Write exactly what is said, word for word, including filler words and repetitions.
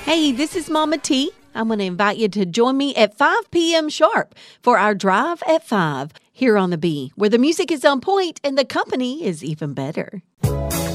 Hey, this is Mama T. I'm going to invite you to join me at five p.m. sharp for our Drive at five here on the B, where the music is on point and the company is even better.